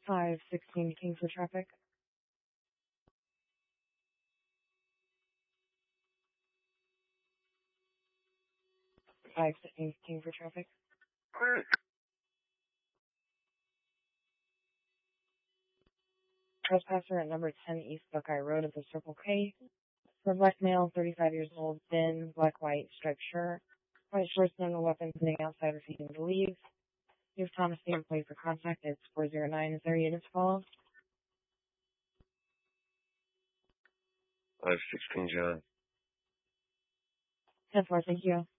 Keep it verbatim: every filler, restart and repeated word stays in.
five sixteen King for traffic. five sixteen King for traffic. Trespasser at number ten East Buckeye Road at the Circle K. For black male, thirty-five years old, thin, black-white, striped shirt, white shorts, and no weapons, sitting outside refusing to leave. You have Thomas State plate for contact. It's four zero nine. Is there units involved? five sixteen, John. ten four, thank you.